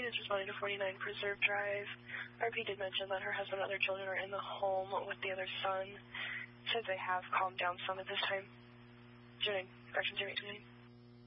is responding to 49 Preserve Drive. RP did mention that her husband and other children are in the home with the other son. Said they have calmed down some at this time. 09, corrections, 0829.